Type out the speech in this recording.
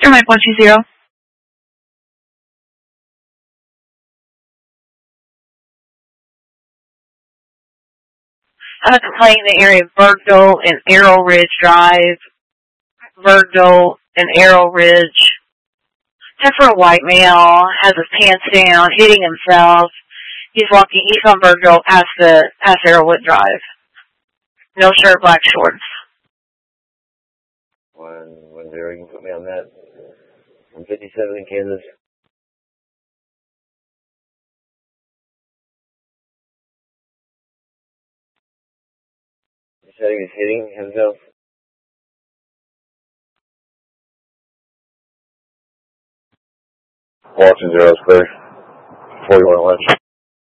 Mike 120. I have a complaint in the area of Bergdale and Arrow Ridge Drive. Bergdale and Arrow Ridge. Except for a white male, has his pants down, hitting himself. He's walking east on Bergdale past Arrowwood Drive. No shirt, black shorts. 110, you can put me on that. I'm 57 in Kansas. You said he was hitting himself? Watching 0 clear. 41 lunch.